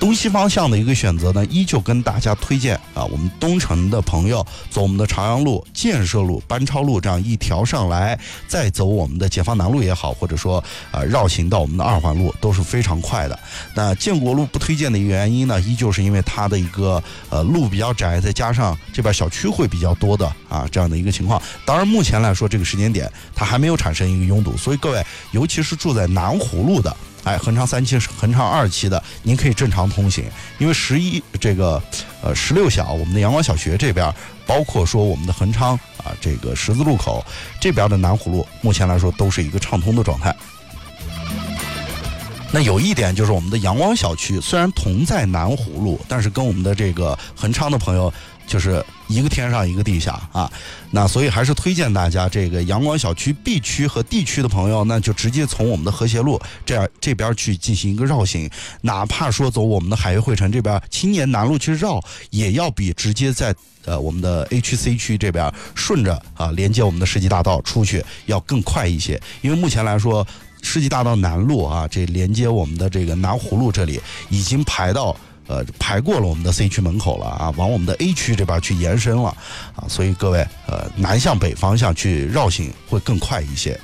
东西方向的一个选择呢，依旧跟大家推荐啊，我们东城的朋友走我们的朝阳路、建设路、班超路这样一条上来，再走我们的解放南路也好，或者说绕行到我们的2环路都是非常快的。那建国路不推荐的一个原因呢，依旧是因为它的一个路比较窄，再加上这边小区会比较多的啊这样的一个情况。当然目前来说这个时间点它还没有产生一个拥堵，所以各位尤其是住在南湖路的，横昌3期、横昌2期的，您可以正常通行，因为16小我们的阳光小学这边，包括说我们的横昌啊这个十字路口这边的南湖路，目前来说都是一个畅通的状态。那有一点就是我们的阳光小区虽然同在南湖路，但是跟我们的这个横昌的朋友就是一个天上一个地下啊，那所以还是推荐大家这个阳光小区 B 区和 D 区的朋友，那就直接从我们的和谐路这边去进行一个绕行，哪怕说走我们的海悦汇城这边青年南路去绕，也要比直接在我们的 A 区 C 区这边顺着连接我们的世纪大道出去要更快一些，因为目前来说世纪大道南路啊，这连接我们的这个南湖路这里已经排过了我们的 C 区门口了啊，往我们的 A 区这边去延伸了啊，所以各位南向北方向去绕行会更快一些。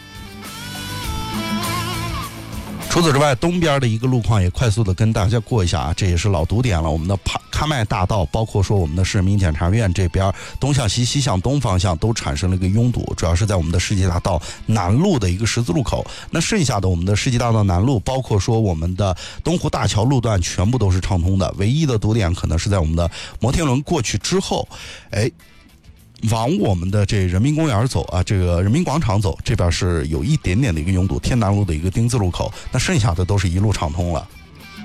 除此之外，东边的一个路况也快速的跟大家过一下啊，这也是老堵点了。我们的喀麦大道，包括说我们的市人民检察院这边东向西、西向东方向都产生了一个拥堵，主要是在我们的世纪大道南路的一个十字路口。那剩下的我们的世纪大道南路，包括说我们的东湖大桥路段，全部都是畅通的。唯一的堵点可能是在我们的摩天轮过去之后，往我们的这人民公园走啊，这个人民广场走，这边是有一点点的一个拥堵，天南路的一个丁字路口，那剩下的都是一路畅通了。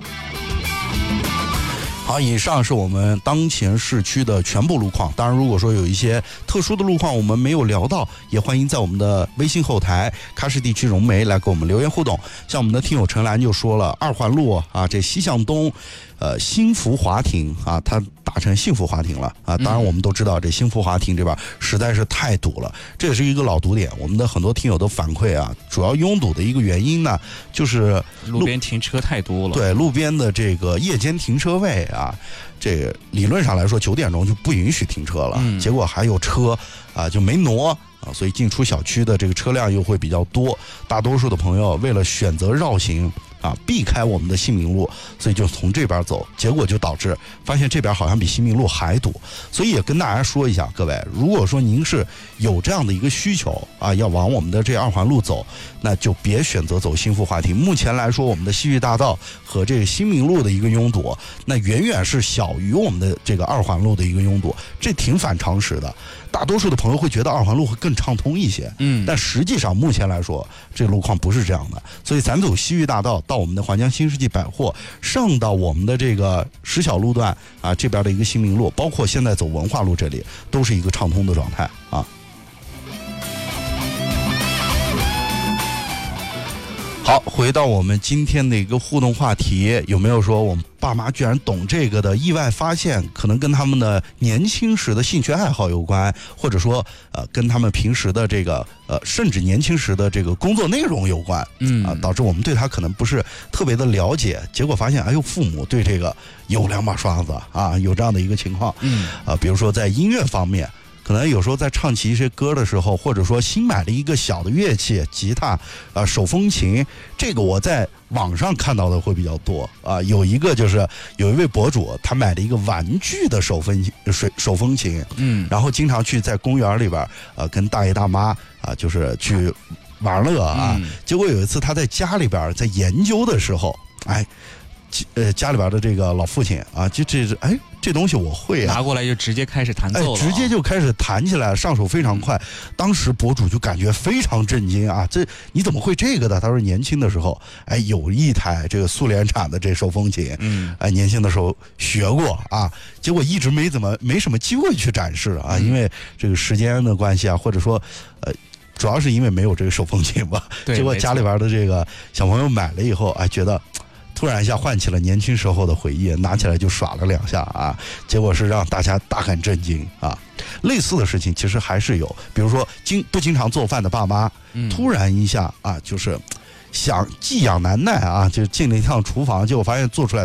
好，以上是我们当前市区的全部路况。当然，如果说有一些特殊的路况我们没有聊到，也欢迎在我们的微信后台喀什地区融媒来给我们留言互动。像我们的听友陈兰就说了，2环路啊，这西向东新福华庭啊，它打成幸福华庭了啊。当然我们都知道这幸福华庭这边实在是太堵了，这也是一个老堵点。我们的很多听友都反馈啊，主要拥堵的一个原因呢，就是路边停车太多了。 对，路边的这个夜间停车位啊，这个理论上来说9点钟就不允许停车了，结果还有车啊就没挪啊，所以进出小区的这个车辆又会比较多。大多数的朋友为了选择绕行啊，避开我们的新民路，所以就从这边走，结果就导致发现这边好像比新民路还堵。所以也跟大家说一下，各位，如果说您是有这样的一个需求啊，要往我们的这2环路走，那就别选择走新福华庭。目前来说，我们的西域大道和这个新民路的一个拥堵，那远远是小于我们的这个2环路的一个拥堵，这挺反常识的。大多数的朋友会觉得2环路会更畅通一些，但实际上目前来说，这个路况不是这样的。所以咱走西域大道到我们的环江新世纪百货，上到我们的这个石小路段啊，这边的一个新民路，包括现在走文化路这里，都是一个畅通的状态啊。好，回到我们今天的一个互动话题，有没有说我们爸妈居然懂这个的意外发现，可能跟他们的年轻时的兴趣爱好有关，或者说跟他们平时的这个甚至年轻时的这个工作内容有关，导致我们对他可能不是特别的了解，结果发现哎呦，父母对这个有2把刷子啊，有这样的一个情况，比如说在音乐方面。可能有时候在唱起一些歌的时候，或者说新买了一个小的乐器，吉他手风琴，这个我在网上看到的会比较多啊。有一个就是有一位博主，他买了一个玩具的手风琴，然后经常去在公园里边跟大爷大妈啊就是去玩乐啊。结果有一次他在家里边在研究的时候，家里边的这个老父亲啊，这东西我会啊， 拿过来就直接开始弹奏了， 直接就开始弹起来，上手非常快。当时博主就感觉非常震惊啊，这你怎么会这个的？他说年轻的时候，有一台这个苏联产的这手风琴，年轻的时候学过啊，结果一直没什么机会去展示啊，因为这个时间的关系啊，或者说主要是因为没有这个手风琴吧。结果家里边的这个小朋友买了以后，觉得。突然一下唤起了年轻时候的回忆，拿起来就耍了2下啊，结果是让大家大感震惊啊。类似的事情其实还是有，比如说不经常做饭的爸妈，突然一下啊，就是想寄养难耐啊，就进了一趟厨房，结果发现做出来